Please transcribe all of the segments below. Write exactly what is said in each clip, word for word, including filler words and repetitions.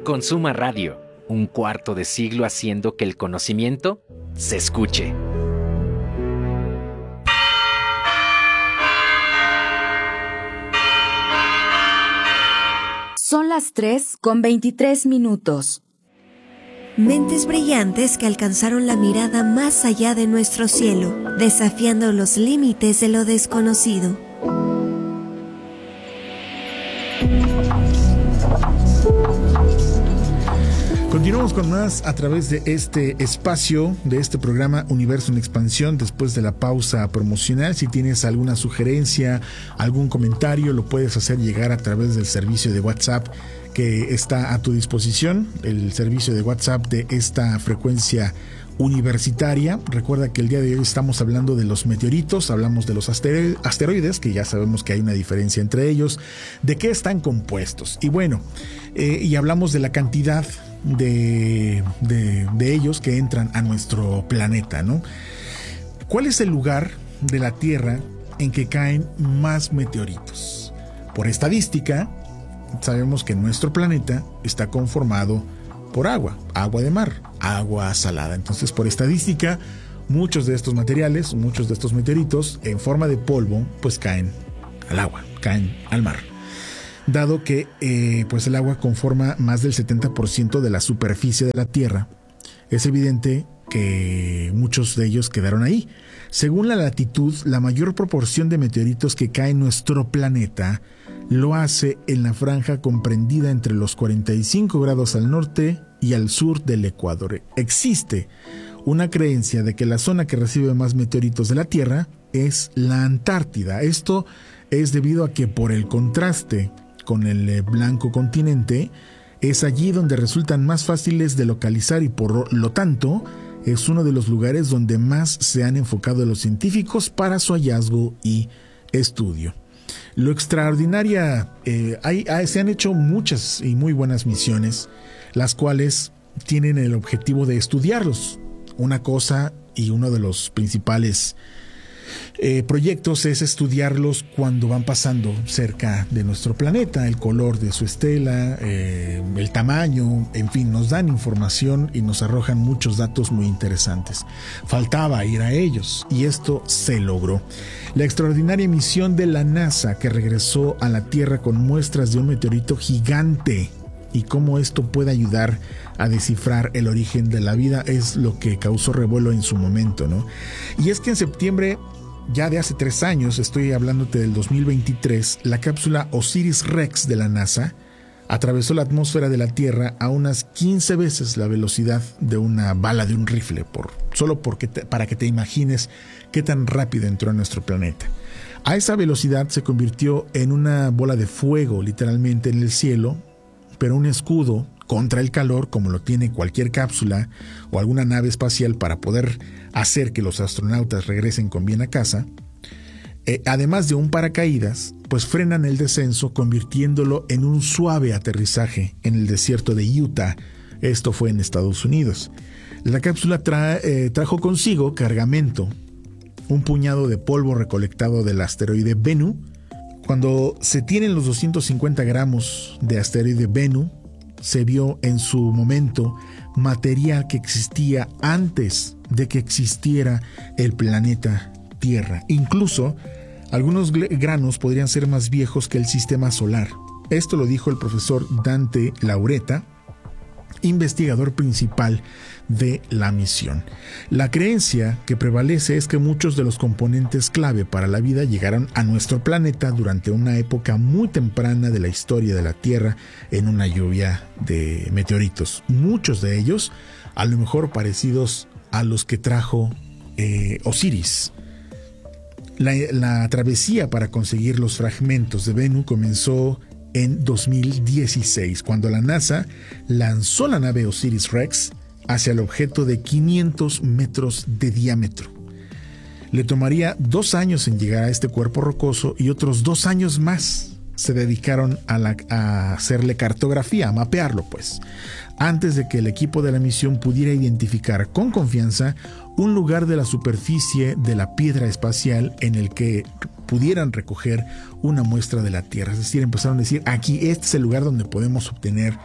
Consuma Radio, un cuarto de siglo haciendo que el conocimiento se escuche. Son las tres con veintitrés minutos. Mentes brillantes que alcanzaron la mirada más allá de nuestro cielo, desafiando los límites de lo desconocido. Continuamos con más a través de este espacio, de este programa Universo en Expansión, después de la pausa promocional. Si tienes alguna sugerencia, algún comentario, lo puedes hacer llegar a través del servicio de WhatsApp que está a tu disposición, el servicio de WhatsApp de esta frecuencia universitaria. Recuerda que el día de hoy estamos hablando de los meteoritos, hablamos de los asteroides, que ya sabemos que hay una diferencia entre ellos, de qué están compuestos. Y bueno, eh, y hablamos de la cantidad de, de, de ellos que entran a nuestro planeta, ¿no? ¿Cuál es el lugar de la Tierra en que caen más meteoritos? Por estadística, sabemos que nuestro planeta está conformado por agua, agua de mar, agua salada. Entonces, por estadística, muchos de estos materiales, muchos de estos meteoritos en forma de polvo, pues caen al agua, caen al mar. Dado que eh, pues el agua conforma más del setenta por ciento de la superficie de la Tierra, es evidente que muchos de ellos quedaron ahí. Según la latitud, la mayor proporción de meteoritos que cae en nuestro planeta lo hace en la franja comprendida entre los cuarenta y cinco grados al norte y al sur del Ecuador. Existe una creencia de que la zona que recibe más meteoritos de la Tierra es la Antártida. Esto es debido a que por el contraste con el blanco continente, es allí donde resultan más fáciles de localizar y por lo tanto es uno de los lugares donde más se han enfocado los científicos para su hallazgo y estudio. Lo extraordinaria, eh, hay, hay, se han hecho muchas y muy buenas misiones, las cuales tienen el objetivo de estudiarlos. Una cosa y uno de los principales eh, proyectos es estudiarlos cuando van pasando cerca de nuestro planeta, el color de su estela, eh, el tamaño, en fin, nos dan información y nos arrojan muchos datos muy interesantes. Faltaba ir a ellos y esto se logró. La extraordinaria misión de la NASA que regresó a la Tierra con muestras de un meteorito gigante y cómo esto puede ayudar a descifrar el origen de la vida es lo que causó revuelo en su momento, ¿no? Y es que en septiembre ya de hace tres años, estoy hablándote del dos mil veintitrés, la cápsula Osiris-Rex de la NASA atravesó la atmósfera de la Tierra a unas quince veces la velocidad de una bala de un rifle, por, solo porque te, para que te imagines qué tan rápido entró a nuestro planeta. A esa velocidad se convirtió en una bola de fuego, literalmente en el cielo, pero un escudo contra el calor, como lo tiene cualquier cápsula o alguna nave espacial para poder hacer que los astronautas regresen con bien a casa, eh, además de un paracaídas, pues frenan el descenso convirtiéndolo en un suave aterrizaje en el desierto de Utah. Esto fue en Estados Unidos. La cápsula tra- eh, trajo consigo cargamento, un puñado de polvo recolectado del asteroide Bennu. Cuando se tienen los doscientos cincuenta gramos de asteroide Bennu, se vio en su momento material que existía antes de que existiera el planeta Tierra. Incluso algunos granos podrían ser más viejos que el sistema solar. Esto lo dijo el profesor Dante Lauretta, investigador principal de la misión. La creencia que prevalece es que muchos de los componentes clave para la vida llegaron a nuestro planeta durante una época muy temprana de la historia de la Tierra en una lluvia de meteoritos. Muchos de ellos, a lo mejor parecidos a los que trajo eh, Osiris. La, la travesía para conseguir los fragmentos de Bennu comenzó en dos mil dieciséis, cuando la NASA lanzó la nave Osiris-Rex hacia el objeto de quinientos metros de diámetro. Le tomaría dos años en llegar a este cuerpo rocoso y otros dos años más se dedicaron a, la, a hacerle cartografía, a mapearlo, pues, antes de que el equipo de la misión pudiera identificar con confianza un lugar de la superficie de la piedra espacial en el que pudieran recoger una muestra de la Tierra. Es decir, empezaron a decir, aquí este es el lugar donde podemos obtener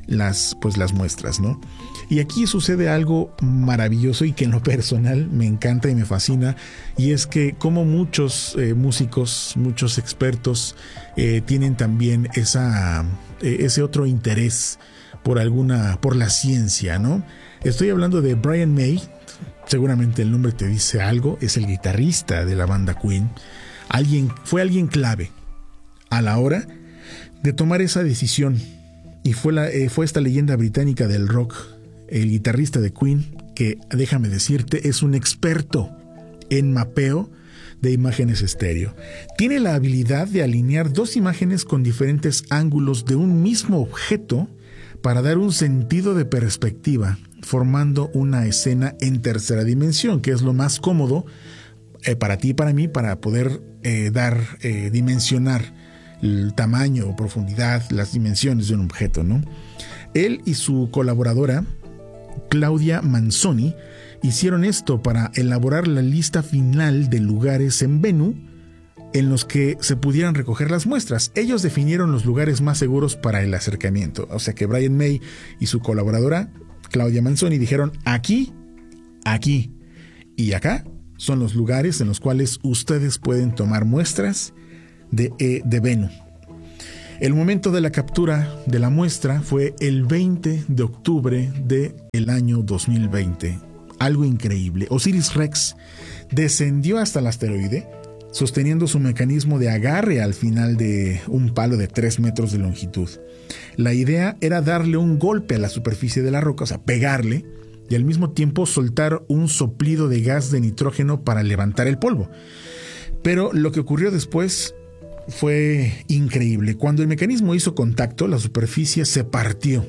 las, pues, las muestras, ¿no? Y aquí sucede algo maravilloso y que en lo personal me encanta y me fascina, y es que como muchos eh, músicos, muchos expertos eh, tienen también esa, eh, ese otro interés por alguna, por la ciencia, ¿no? Estoy hablando de Brian May, seguramente el nombre te dice algo, es el guitarrista de la banda Queen, alguien, fue alguien clave a la hora de tomar esa decisión, y fue, la, eh, fue esta leyenda británica del rock, el guitarrista de Queen, que déjame decirte es un experto en mapeo de imágenes estéreo. Tiene la habilidad de alinear dos imágenes con diferentes ángulos de un mismo objeto para dar un sentido de perspectiva, formando una escena en tercera dimensión, que es lo más cómodo eh, para ti y para mí, para poder eh, dar, eh, dimensionar el tamaño, profundidad, las dimensiones de un objeto, ¿no? Él y su colaboradora, Claudia Manzoni, hicieron esto para elaborar la lista final de lugares en Bennu en los que se pudieran recoger las muestras. Ellos definieron los lugares más seguros para el acercamiento. O sea que Brian May y su colaboradora, Claudia Manzoni, dijeron aquí, aquí y acá son los lugares en los cuales ustedes pueden tomar muestras de, eh, de Bennu. El momento de la captura de la muestra fue el veinte de octubre del año dos mil veinte. Algo increíble. Osiris-Rex descendió hasta el asteroide sosteniendo su mecanismo de agarre al final de un palo de tres metros de longitud. La idea era darle un golpe a la superficie de la roca, o sea, pegarle, y al mismo tiempo soltar un soplido de gas de nitrógeno para levantar el polvo. Pero lo que ocurrió después fue increíble. Cuando el mecanismo hizo contacto, la superficie se partió.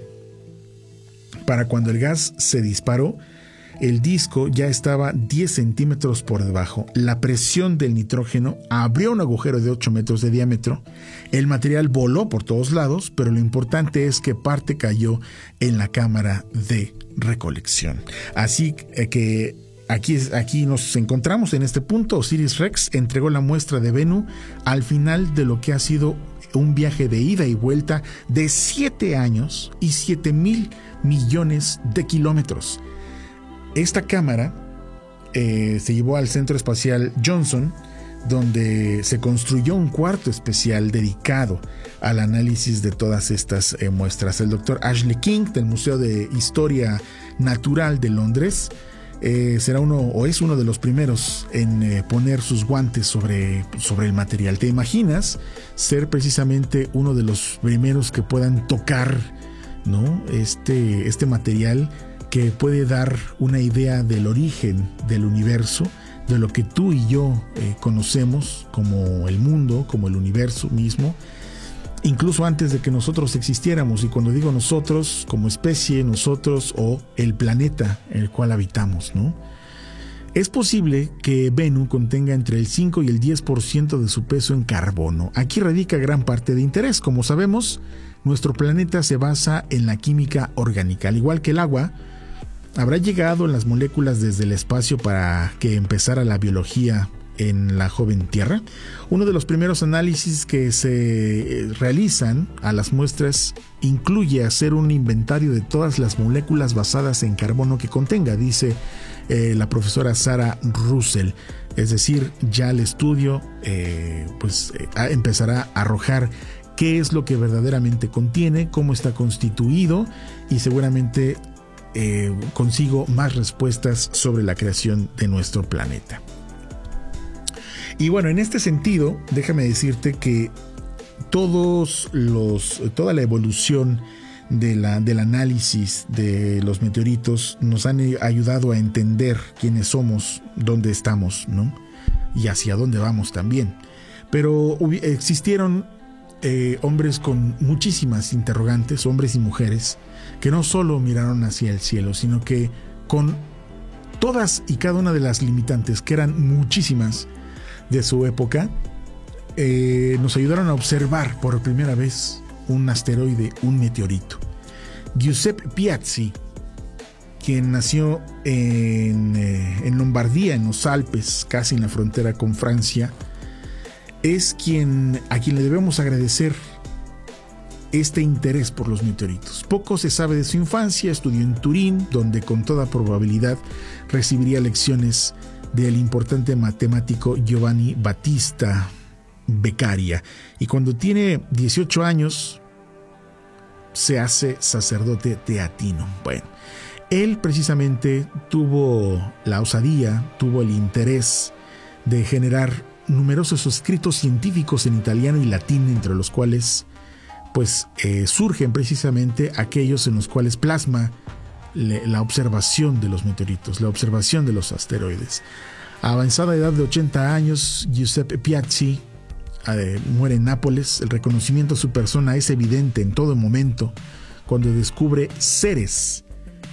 Para cuando el gas se disparó, el disco ya estaba diez centímetros por debajo. La presión del nitrógeno abrió un agujero de ocho metros de diámetro. El material voló por todos lados, pero lo importante es que parte cayó en la cámara de recolección. Así que Aquí, aquí nos encontramos en este punto. Osiris-Rex entregó la muestra de Bennu al final de lo que ha sido un viaje de ida y vuelta de siete años y siete mil millones de kilómetros. Esta cámara eh, se llevó al Centro Espacial Johnson, donde se construyó un cuarto especial dedicado al análisis de todas estas eh, muestras. El doctor Ashley King, del Museo de Historia Natural de Londres, Eh, será uno o es uno de los primeros en eh, poner sus guantes sobre, sobre el material. ¿Te imaginas ser precisamente uno de los primeros que puedan tocar, ¿no? este, este material que puede dar una idea del origen del universo, de lo que tú y yo eh, conocemos como el mundo, como el universo mismo, incluso antes de que nosotros existiéramos? Y cuando digo nosotros, como especie, nosotros o el planeta en el cual habitamos, ¿no? Es posible que Bennu contenga entre el cinco y el diez por ciento de su peso en carbono. Aquí radica gran parte de interés. Como sabemos, nuestro planeta se basa en la química orgánica. Al igual que el agua, habrá llegado en las moléculas desde el espacio para que empezara la biología en la joven Tierra. Uno de los primeros análisis que se realizan a las muestras incluye hacer un inventario de todas las moléculas basadas en carbono que contenga, dice eh, la profesora Sarah Russell. Es decir, ya el estudio eh, pues eh, empezará a arrojar qué es lo que verdaderamente contiene, cómo está constituido, y seguramente eh, consigo más respuestas sobre la creación de nuestro planeta. Y bueno, en este sentido, déjame decirte que todos los, toda la evolución de la, del análisis de los meteoritos nos han ayudado a entender quiénes somos, dónde estamos, ¿no? Y hacia dónde vamos también. Pero existieron eh, hombres con muchísimas interrogantes, hombres y mujeres, que no solo miraron hacia el cielo, sino que con todas y cada una de las limitantes, que eran muchísimas, de su época, eh, nos ayudaron a observar por primera vez un asteroide, un meteorito. Giuseppe Piazzi, quien nació en, eh, en Lombardía, en los Alpes, casi en la frontera con Francia, es quien a quien le debemos agradecer este interés por los meteoritos. Poco se sabe de su infancia. Estudió en Turín, donde con toda probabilidad recibiría lecciones del importante matemático Giovanni Battista Beccaria. Y cuando tiene dieciocho años, se hace sacerdote teatino. Bueno, él precisamente tuvo la osadía, tuvo el interés de generar numerosos escritos científicos en italiano y latín, entre los cuales pues eh, surgen precisamente aquellos en los cuales plasma le, la observación de los meteoritos, la observación de los asteroides. A avanzada edad de ochenta años, Giuseppe Piazzi eh, muere en Nápoles. El reconocimiento a su persona es evidente en todo momento cuando descubre Ceres.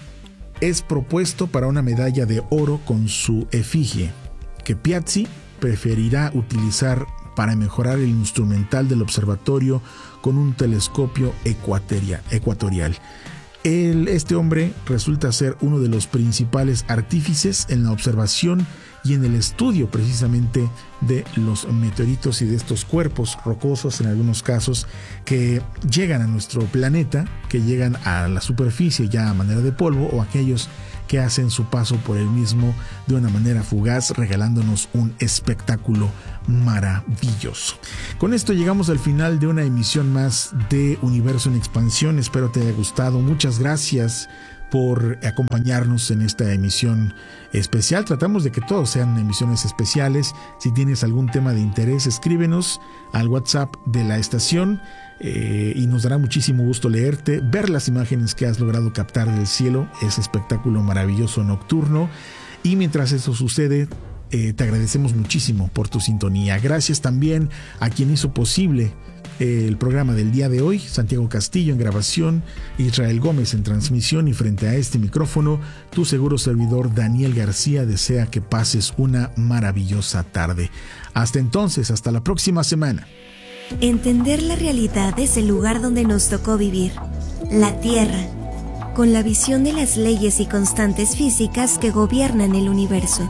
Es propuesto para una medalla de oro con su efigie, que Piazzi preferirá utilizar para mejorar el instrumental del observatorio con un telescopio ecuatorial. El, este hombre resulta ser uno de los principales artífices en la observación y en el estudio precisamente de los meteoritos y de estos cuerpos rocosos, en algunos casos, que llegan a nuestro planeta, que llegan a la superficie ya a manera de polvo, o aquellos que hacen su paso por el mismo de una manera fugaz, regalándonos un espectáculo maravilloso. Con esto llegamos al final de una emisión más de Universo en Expansión. Espero te haya gustado. Muchas gracias por acompañarnos en esta emisión especial. Tratamos de que todos sean emisiones especiales. Si tienes algún tema de interés, escríbenos al WhatsApp de la estación eh, y nos dará muchísimo gusto leerte, ver las imágenes que has logrado captar del cielo, ese espectáculo maravilloso nocturno. Y mientras eso sucede, eh, te agradecemos muchísimo por tu sintonía. Gracias también a quien hizo posible el programa del día de hoy: Santiago Castillo en grabación, Israel Gómez en transmisión, y frente a este micrófono, tu seguro servidor Daniel García desea que pases una maravillosa tarde. Hasta entonces, hasta la próxima semana. Entender la realidad es el lugar donde nos tocó vivir, la Tierra, con la visión de las leyes y constantes físicas que gobiernan el universo.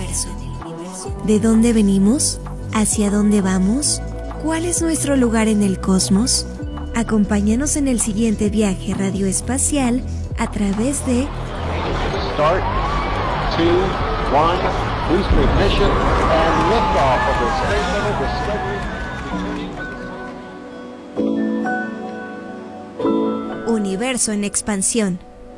¿De dónde venimos? ¿Hacia dónde vamos? ¿Cuál es nuestro lugar en el cosmos? Acompáñanos en el siguiente viaje radioespacial a través de Start, two, one, boost ignition, and liftoff of the Space Shuttle Discovery. Universo en Expansión.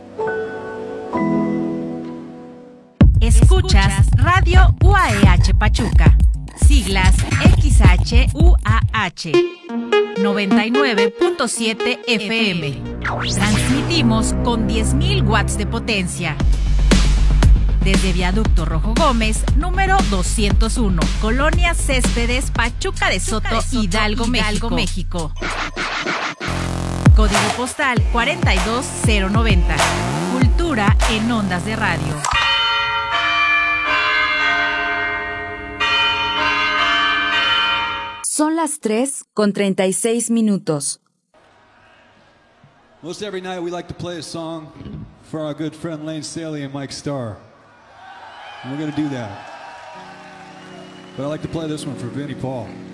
Escuchas Radio U A E H Pachuca. Siglas X H U A H noventa y nueve punto siete F M. Transmitimos con diez mil watts de potencia. Desde Viaducto Rojo Gómez, número doscientos uno, Colonia Céspedes, Pachuca de Soto, Hidalgo, México. México. Código postal cuarenta y dos cero noventa. Cultura en ondas de radio. Son las tres con treinta y seis minutos. Most every night we like to play a song for our good friend Lane Staley and Mike Starr. And we're going to do that. But I like to play this one for Vinnie Paul.